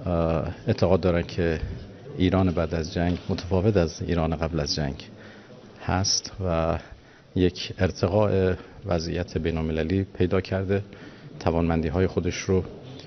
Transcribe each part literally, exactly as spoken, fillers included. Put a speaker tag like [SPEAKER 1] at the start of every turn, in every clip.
[SPEAKER 1] اعتقاد دارن که ایران بعد از جنگ متفاوت از ایران قبل از جنگ هست و یک ارتقاء وضعیت بین‌المللی پیدا کرده، توانمندی‌های خودش رو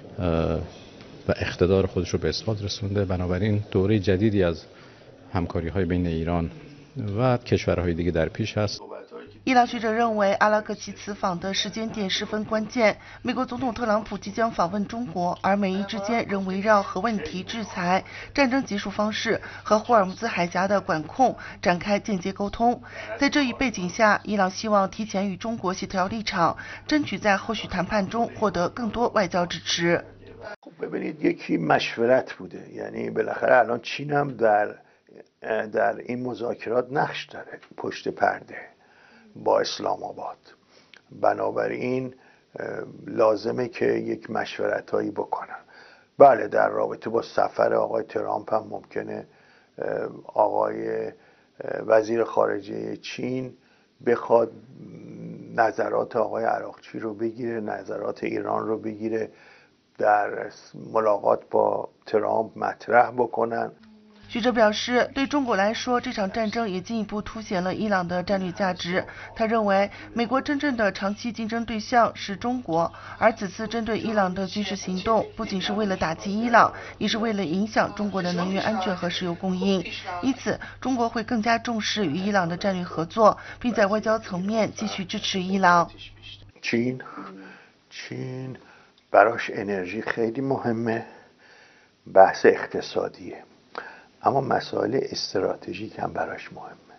[SPEAKER 1] و اقتدار خودش رو به اثبات رسونده. بنابراین دوره جدیدی از همکاری‌های بین ایران و کشورهای دیگه در پیش است.
[SPEAKER 2] 伊朗学者认为，阿拉克齐此访的时间点十分关键。美国总统特朗普即将访问中国，而美伊之间仍围绕核问题、制裁、战争结束方式和霍尔木兹海峡的管控展开间接沟通。在这一背景下，伊朗希望提前与中国协调立场，争取在后续谈判中获得更多外交支持。
[SPEAKER 3] ببینید یکی مشورت بوده، یعنی بالاخره الان چین هم در در این مذاکرات نقش داره پشت پرده با اسلام آباد. بنابراین لازمه که یک مشورت هایی بکنن. بله در رابطه با سفر آقای ترامپ هم ممکنه آقای وزیر خارجه چین بخواد نظرات آقای عراقچی رو بگیره، نظرات ایران رو بگیره، در ملاقات با ترامپ مطرح بکنن.
[SPEAKER 2] 学者表示，对中国来说，这场战争也进一步凸显了伊朗的战略价值。他认为，美国真正的长期竞争对象是中国，而此次针对伊朗的军事行动，不仅是为了打击伊朗，也是为了影响中国的能源安全和石油供应。因此，中国会更加重视与伊朗的战略合作，并在外交层面继续支持伊朗。
[SPEAKER 3] چین چین براش انرژی خیلی مهمه، بحث اقتصادیه. اما مسائل استراتژیک هم براش مهمه.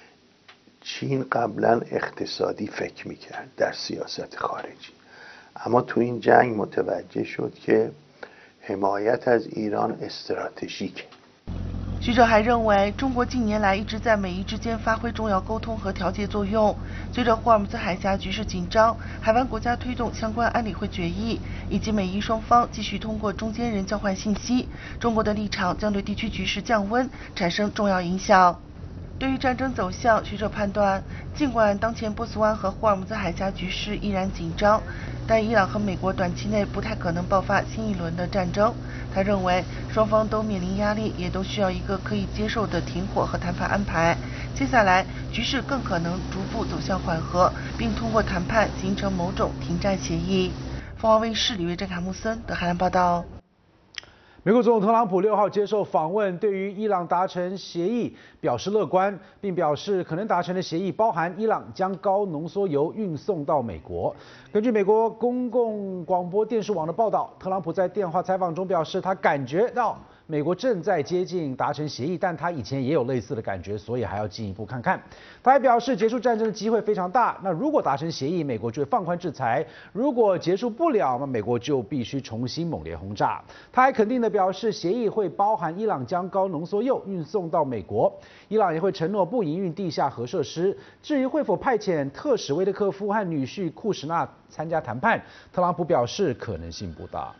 [SPEAKER 3] چین قبلا اقتصادی فکر میکرد در سیاست خارجی، اما تو این جنگ متوجه شد که حمایت از ایران استراتژیکه.
[SPEAKER 2] 学者还认为，中国近年来一直在美伊之间发挥重要沟通和调节作用。随着霍尔木兹海峡局势紧张，海湾国家推动相关安理会决议，以及美伊双方继续通过中间人交换信息，中国的立场将对地区局势降温产生重要影响。对于战争走向，学者判断，尽管当前波斯湾和霍尔木兹海峡局势依然紧张，但伊朗和美国短期内不太可能爆发新一轮的战争。他认为，双方都面临压力，也都需要一个可以接受的停火和谈判安排。接下来，局势更可能逐步走向缓和，并通过谈判形成某种停战协议。凤凰卫视李维珍、卡穆森的海南报道。
[SPEAKER 4] 美国总统特朗普六号接受访问，对于伊朗达成协议表示乐观，并表示可能达成的协议包含伊朗将高浓缩铀运送到美国。根据美国公共广播电视网的报道，特朗普在电话采访中表示，他感觉到美国正在接近达成协议，但他以前也有类似的感觉，所以还要进一步看看。他还表示，结束战争的机会非常大。那如果达成协议，美国就会放宽制裁；如果结束不了，那美国就必须重新猛烈轰炸。他还肯定的表示，协议会包含伊朗将高浓缩铀运送到美国，伊朗也会承诺不营运地下核设施。至于会否派遣特使威特科夫和女婿库什纳参加谈判，特朗普表示可能性不大。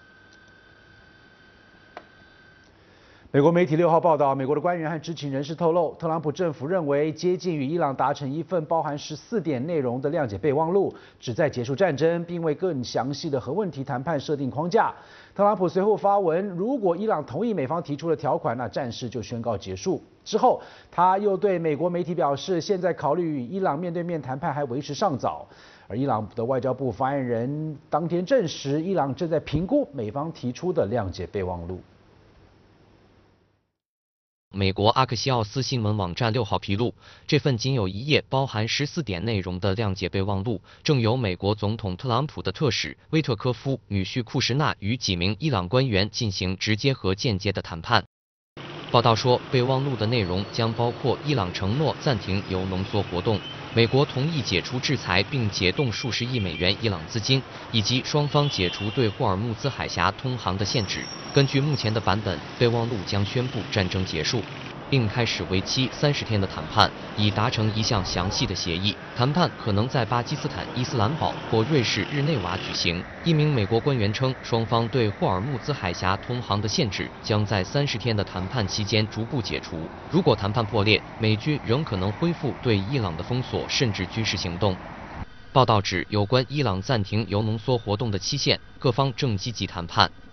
[SPEAKER 4] 美国媒体六号报道，美国的官员和知情人士透露，特朗普政府认为接近与伊朗达成一份包含十四点内容的谅解备忘录，旨在结束战争，并为更详细的核问题谈判设定框架。特朗普随后发文，如果伊朗同意美方提出的条款，那战事就宣告结束。之后，他又对美国媒体表示，现在考虑与伊朗面对面谈判还为时尚早。而伊朗的外交部发言人当天证实，伊朗正在评估美方提出的谅解备忘录。
[SPEAKER 5] 美国阿克西奥斯新闻网站六号披露，这份仅有一页、包含十四点内容的谅解备忘录，正由美国总统特朗普的特使威特科夫、女婿库什纳与几名伊朗官员进行直接和间接的谈判。报道说，备忘录的内容将包括伊朗承诺暂停铀浓缩活动，美国同意解除制裁并解冻数十亿美元伊朗资金，以及双方解除对霍尔木兹海峡通航的限制。根据目前的版本，备忘录将宣布战争结束，并开始为期三十天的谈判，以达成一项详细的协议。谈判可能在巴基斯坦伊斯兰堡或瑞士日内瓦举行。一名美国官员称，双方对霍尔木兹海峡通航的限制将在三十天的谈判期间逐步解除。如果谈判破裂，美军仍可能恢复对伊朗的封锁，甚至军事行动。报道指，有关伊朗暂停铀浓缩活动的期限，各方正积极谈判。